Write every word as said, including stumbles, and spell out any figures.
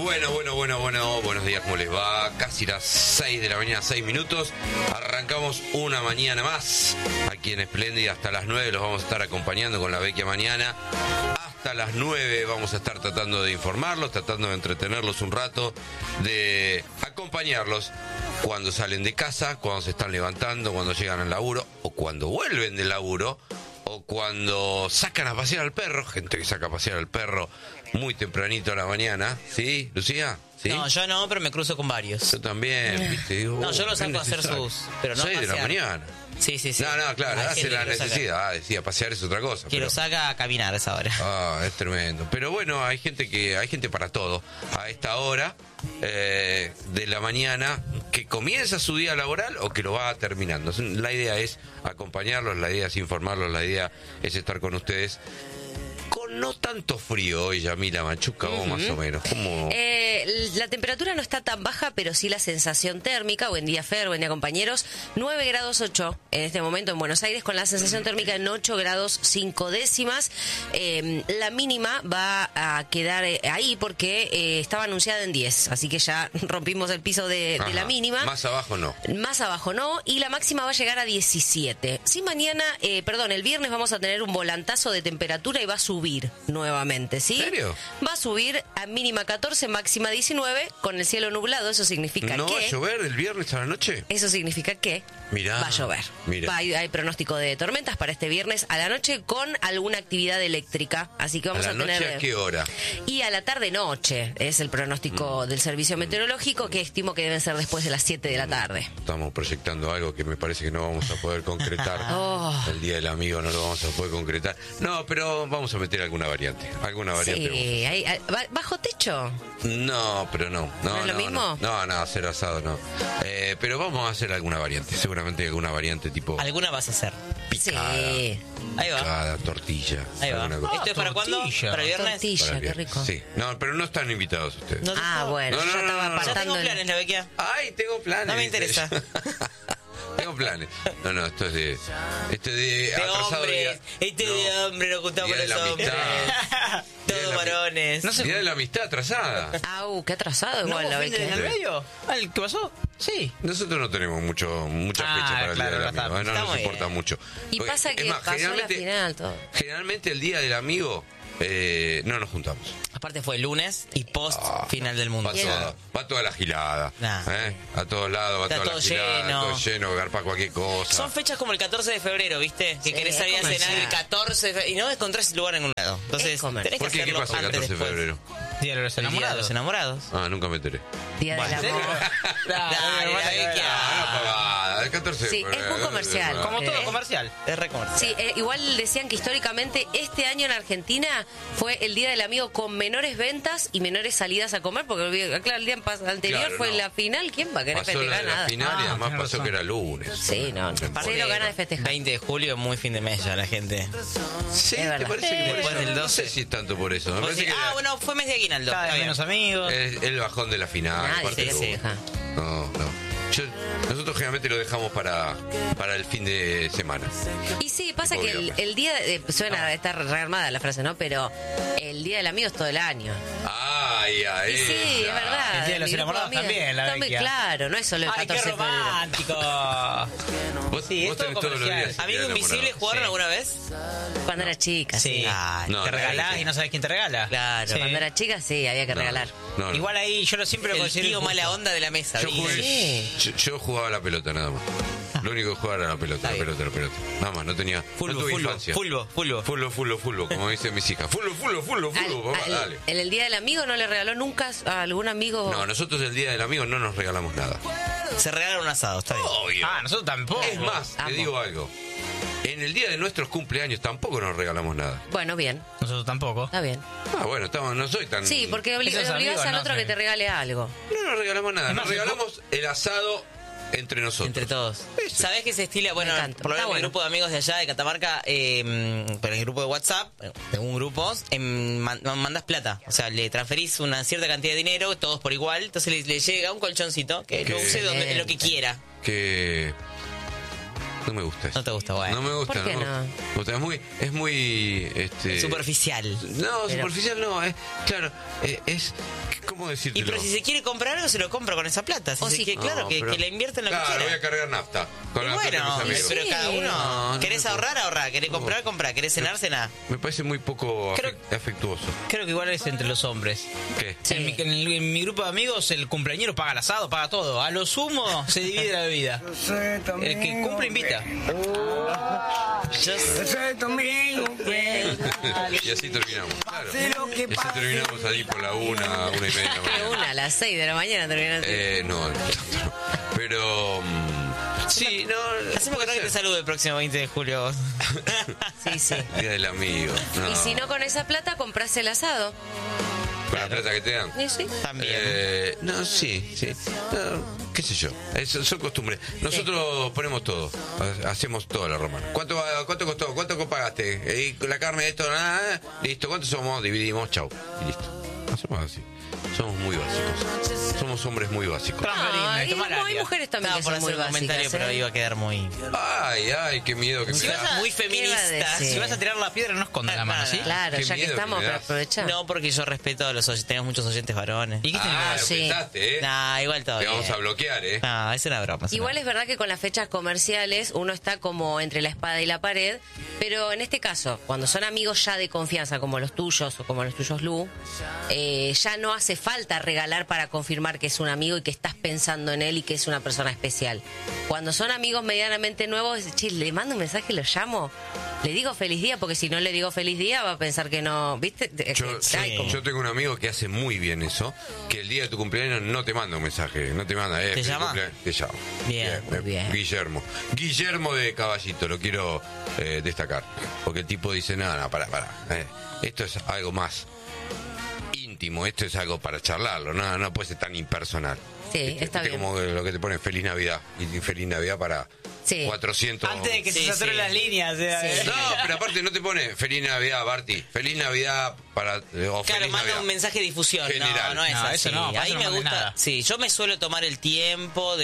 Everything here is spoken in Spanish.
Bueno, bueno, bueno, bueno, buenos días, ¿cómo les va? Casi las seis de la mañana, seis minutos. Arrancamos una mañana más aquí en Espléndida. Hasta las nueve los vamos a estar acompañando con la Vecchia Mañana. Hasta las nueve vamos a estar tratando de informarlos, tratando de entretenerlos un rato, de acompañarlos cuando salen de casa, cuando se están levantando, cuando llegan al laburo o cuando vuelven del laburo. O cuando sacan a pasear al perro, gente que saca a pasear al perro muy tempranito a la mañana, ¿sí, Lucía? ¿Sí? No, yo no, pero me cruzo con varios. Yo también, ¿viste? Digo, no, yo oh, lo saco a hacer necesario. sus... Pero no seis de la mañana. Sí, sí, sí. No, no, claro, Hay hace gente la que lo saca. necesidad. Ah, decía, pasear es otra cosa. Que pero... lo saca a caminar a esa hora. Ah, es tremendo. Pero bueno, hay gente que hay gente para todo. A esta hora eh, de la mañana que comienza su día laboral o que lo va terminando. La idea es acompañarlos, la idea es informarlos, la idea es estar con ustedes. Con no tanto frío hoy, Yamila Machuca, uh-huh. o más o menos. ¿Cómo? Eh, la temperatura no está tan baja, pero sí la sensación térmica. Buen día, Fer, buen día, compañeros. nueve grados ocho en este momento en Buenos Aires, con la sensación térmica en ocho grados cinco décimas. Eh, la mínima va a quedar ahí porque eh, estaba anunciada en diez, así que ya rompimos el piso de, de la mínima. Más abajo no. Más abajo no, y la máxima va a llegar a diecisiete. Si mañana, eh, perdón, el viernes vamos a tener un volantazo de temperatura y va a subir nuevamente, ¿sí? ¿En serio? Va a subir a mínima catorce, máxima diecinueve, con el cielo nublado. Eso significa ¿No que... va a llover el viernes a la noche? Eso significa que Mirá, va a llover. Mirá. Va, hay, hay pronóstico de tormentas para este viernes a la noche con alguna actividad eléctrica. Así que vamos ¿A a, la tener... noche a qué hora? Y a la tarde-noche es el pronóstico mm. del servicio meteorológico, que estimo que deben ser después de las siete de la tarde. Estamos proyectando algo que me parece que no vamos a poder concretar. oh. El Día del Amigo no lo vamos a poder concretar. No, pero vamos a meter alguna variante. Alguna variante. Sí, hay, hay, ¿bajo techo? No, pero no. ¿No, ¿No es lo no, mismo? No, no, no, hacer asado no. Eh, pero vamos a hacer alguna variante. Seguramente alguna variante tipo... ¿Alguna vas a hacer? Picada. Sí. Ahí va. Picada, tortilla. Ahí va. Cosa. ¿Esto es para cuándo? ¿Para el viernes? Tortilla, Para el qué viernes. rico. Sí. No, pero no están invitados ustedes. No, Ah, bueno, No, no, yo no, estaba no, no. Ya apartando... tengo planes, la Vecchia. Ay, tengo planes. No me dice interesa. ella. Tengo planes. No, no, esto es de... Esto es de... De atrasado hombres. día- Este No. de hombre nos juntamos Día de los la hombres. amistad. Día de Todos la- varones. No sé. Día de la amistad atrasada. Au, qué atrasado ¿No igual hubo la fin de Vecchia. en el medio? Ah, ¿el ¿Qué pasó? Sí. Nosotros no tenemos mucho mucha Ah, fecha para el claro, Día del no Amigo. está- ¿eh? No está nos muy importa bien. mucho. Y Porque, pasa es que más, pasó la generalmente, final, todo. generalmente el Día del Amigo eh, no nos juntamos. Aparte fue lunes y post Ah, final del mundo. Va, toda, va toda la gilada. Nah. ¿eh? A todos lados, va Está toda la todo gilada, lleno. todo lleno, garpa cualquier cosa. Son fechas como el catorce de febrero, ¿viste? Que Sí, querés es salir a cenar comercial. el catorce de febrero y no encontrás lugar en ningún lado. Entonces, Es comercial. tenés que ¿Por qué? ¿Qué hacerlo pasa el antes catorce de después. febrero? Día de los El día de enamorados. los enamorados. Ah, nunca me enteré. Día del ¿En serio? amor. Dale, Dale, hermano, la que- Vecchia. Ah, no, pavada, el catorce de Sí, es muy febrero. comercial. Como todo ¿Eh? comercial. Es re comercial. Sí, eh, igual decían que históricamente este año en Argentina fue el Día del Amigo con menores ventas y menores salidas a comer, porque claro, el día pas- anterior Claro, fue no. la final. ¿Quién va a querer Pasó la, festejar la nada? final y Ah, además tenés pasó razón. que era lunes. Sí, no, no. Aparte, Cero ganas de festejar. veinte de julio, muy fin de mes ya la gente. Sí, Es ¿te verdad. parece que por Después eso? del No doce. sé si es tanto por eso. Me Vos parece decís, que ah, era- bueno, fue mes de aguinaldo. Cada Está vez bien. menos amigos. es el bajón de la final. Nadie aparte se luego. festeja. No, no. Yo- nosotros generalmente lo dejamos para, para el fin de semana. Y sí, pasa Tipo que el, viernes. el día, de, suena a estar rearmada la frase, ¿no? Pero el Día del Amigo es todo el año. Ay, ay. Y sí, es verdad. El Día de los Mi grupo enamorados amigas- también, la También, Vecchia. claro, no es solo el ¡Ay, qué catorce de febrero. romántico! Vos, Sí, vos es todo tenés todos los comercial. días. el ¿Amigo Día del Invisible enamorado. jugaron Sí. alguna vez? Cuando era chica, sí. Sí. Ay, No, Te no, regalás sí. y no sabes quién te regala. Claro. Sí. Cuando era chica, sí, había que No, regalar. no, no. Igual ahí yo lo siempre lo El considero tío injusto. mala onda de la mesa. Yo, ¿viste? jugué- Sí. yo, yo jugaba a la pelota nada más. Lo único que jugaba era la pelota, Está la bien. pelota, la pelota. Nada más, no tenía. Fulbo, no tuve fulbo, infancia. fulbo, fulbo. Fulbo, fulbo, fulbo, como dicen mis hijas. Fulbo, fulbo, fulbo, Al- fulbo, papá, al- dale. ¿En el Día del Amigo no le regaló nunca a algún amigo? No, nosotros el Día del Amigo no nos regalamos nada. Se regalaron un asado, está bien. Obvio. Ah, nosotros tampoco. Es más, Amo. te digo algo. En el día de nuestros cumpleaños tampoco nos regalamos nada. Bueno, bien, Nosotros tampoco. está bien. Ah, bueno, estamos, no soy tan... Sí, porque obli- Esos obligás amigos, al no otro sé. que te regale algo. No nos regalamos nada, Es nos más, regalamos el asado entre nosotros. Entre todos. Eso. ¿Sabés que se estila? Bueno, encanta. por lo Está menos mi bueno. grupo de amigos de allá de Catamarca, eh, por el grupo de WhatsApp, según grupos, em, man- mandás plata. O sea, le transferís una cierta cantidad de dinero, todos por igual. Entonces le, le llega un colchoncito que Qué lo use donde, bien. lo que quiera. Que... No me gusta eso. No te gusta, bueno. No me gusta, ¿Por qué no. no? me gusta. Es muy, es muy, este... Superficial. No, Pero- superficial no, es, claro, eh, es, ¿cómo Y decírtelo? pero si se quiere comprar algo, se lo compra con esa plata. Si O se si- quiere, claro, No, que, pero- que le invierta en lo claro, que voy quiera. a cargar nafta. Con Y la plata de mis bueno, amigos. pero cada uno. No, no ¿Querés me- ahorrar, ahorrar? ¿Querés comprar, comprar? ¿Querés cenar, cenar? Me parece muy poco Creo- afe- afectuoso. Creo que igual es entre los hombres. ¿Qué? Sí. En, mi, en el- en mi grupo de amigos, el cumpleañero paga el asado, paga todo. A lo sumo se divide la bebida. El que cumple invita. Y así terminamos. Claro. Y así terminamos ahí por la una, una y media de la Que mañana. una a las seis de la mañana terminaste. Eh, no, no, no. Pero... mm, sí, no... Haceme puede acordar que te ser. saludo el próximo veinte de julio. Sí, sí. Día del amigo. No. Y si no con esa plata, compras el asado. Con la plata que te dan. ¿Y sí? También. Eh, no, sí, sí. No, qué sé yo. Es- son costumbres. Nosotros ponemos todo. Ha- Hacemos todo la romana. ¿Cuánto, va- ¿Cuánto costó? ¿Cuánto pagaste? Eh, la carne, esto, nada. Listo. ¿Cuántos somos? Dividimos. Chau. Y listo. Hacemos así. Somos muy básicos. Somos hombres muy básicos. Transferime, Ay, tomá la hay área. mujeres también Estaba que por son muy hacer un comentario, básicas. pero ¿eh? iba a quedar muy... Ay, ay, qué miedo que me Si vas da. a- muy ¿Qué iba a feminista. decir? Si vas a tirar la piedra, no escondas la mano, ¿sí? Claro, Qué ya que miedo que estamos, me pero das. aprovecha. No, porque yo respeto a los oyentes. Tenemos muchos oyentes varones. ¿Y qué tiene que Ah, ver? lo Sí. pensaste, ¿eh? Nah, igual todo Te bien. vamos a bloquear, ¿eh? No, es una broma. es una Igual es verdad que con las fechas comerciales uno está como entre la espada y la pared, pero en este caso, cuando son amigos ya de confianza, como los tuyos o como los tuyos, Lu, eh, ya no hace falta regalar para confirmar que es un amigo y que estás pensando en él y que es una persona especial. Cuando son amigos medianamente nuevos, dices, che, le mando un mensaje, lo llamo, le digo feliz día, porque si no le digo feliz día va a pensar que no, ¿viste? Es Yo, que hay como- yo tengo un amigo que hace muy bien eso, que el día de tu cumpleaños no te manda un mensaje, no te manda, eh, ¿Te feliz llama? cumpleaños. Te llama. Bien, muy bien. Guillermo. Guillermo de Caballito, lo quiero eh, destacar. Porque el tipo dice, no, no, pará, pará. eh, esto es algo más íntimo, esto es algo para charlarlo, no, no puede ser tan impersonal. Sí, Viste, está viste bien. como lo que te pone Feliz Navidad, y Feliz Navidad para Sí. cuatrocientos... Antes de que Sí, se saturen sí. las líneas. eh, Sí. eh. No, pero aparte no te pone Feliz Navidad, Barty. Feliz Navidad para... eh, o Claro, Feliz manda Navidad. un mensaje de difusión. General. No, no es No, así. eso no, para Ahí eso me no manda gusta. nada. Sí, yo me suelo tomar el tiempo de